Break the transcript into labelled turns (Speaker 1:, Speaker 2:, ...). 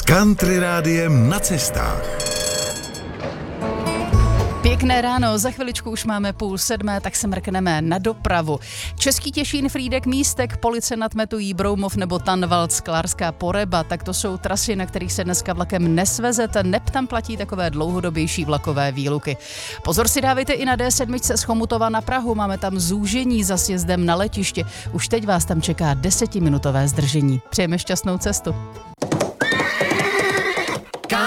Speaker 1: Country rádiem na cestách.
Speaker 2: Pěkné ráno, za chviličku už máme 6:30, tak se mrkneme na dopravu. Český Těšín, Frýdek, Místek, Police nad Metují, Broumov nebo Tanvald, Sklárská Poreba, tak to jsou trasy, na kterých se dneska vlakem nesvezete, neb tam platí takové dlouhodobější vlakové výluky. Pozor si dávejte i na D7 z Chomutova na Prahu, máme tam zúžení za sjezdem na letiště. Už teď vás tam čeká 10minutové zdržení. Přejeme šťastnou cestu.